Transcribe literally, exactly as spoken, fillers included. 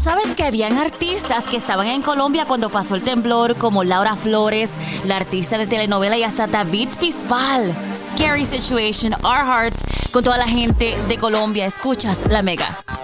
sabes que habían artistas que estaban en Colombia cuando pasó el temblor, como Laura Flores, la artista de telenovela, y hasta David Bisbal. Scary situation, our hearts, con toda la gente de Colombia. Escuchas La Mega.